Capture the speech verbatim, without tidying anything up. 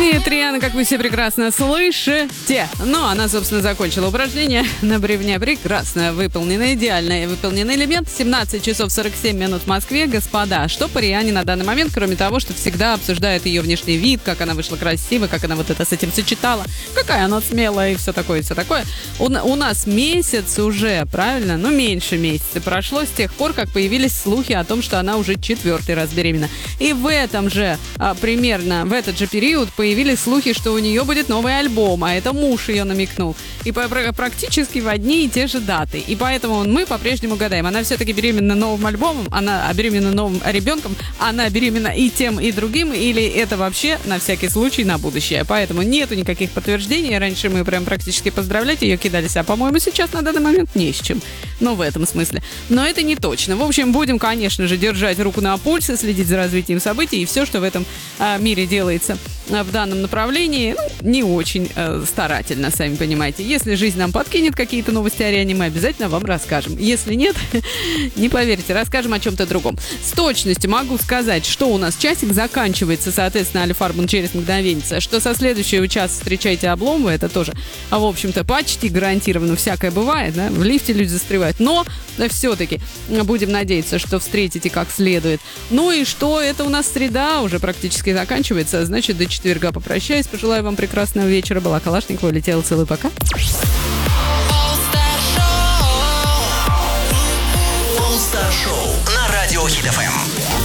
И Триана, как вы все прекрасно слышите. Ну, она, собственно, закончила упражнение на бревне. Прекрасно выполнено, идеально выполненный элемент. семнадцать часов сорок семь минут в Москве. Господа, что по Риане на данный момент, кроме того, что всегда обсуждают ее внешний вид, как она вышла красиво, как она вот это с этим сочетала, какая она смелая и все такое, и все такое. У, у нас месяц уже, правильно? Ну, меньше месяца прошло с тех пор, как появились слухи о том, что она уже четвертый раз беременна. И в этом же, а, примерно в этот же период появились слухи, что у нее будет новый альбом, а это муж ее намекнул. И по- практически в одни и те же даты. И поэтому мы по-прежнему гадаем, она все-таки беременна новым альбомом, она беременна новым ребенком, она беременна и тем, и другим, или это вообще на всякий случай на будущее. Поэтому нету никаких подтверждений. Раньше мы прям практически поздравлять ее кидались, а по-моему сейчас на данный момент не с чем. Ну, в этом смысле. Но это не точно. В общем, будем, конечно же, держать руку на пульсе, следить за развитием событий и все, что в этом а, мире делается а, в данном направлении, ну, не очень э, старательно, сами понимаете. Если жизнь нам подкинет какие-то новости о Риане, мы обязательно вам расскажем. Если нет, не поверьте, расскажем о чем-то другом. С точностью могу сказать, что у нас часик заканчивается, соответственно, Алифарбун через мгновенец, что со следующего часа встречайте Обломова, это тоже, а в общем-то, почти гарантированно, всякое бывает, да, в лифте люди застревают, но да, все-таки будем надеяться, что встретите как следует. Ну и что, это у нас среда уже практически заканчивается, значит, до четверга попрощаюсь, пожелаю вам прекрасного вечера. Была Калашникова, летела, целую, пока.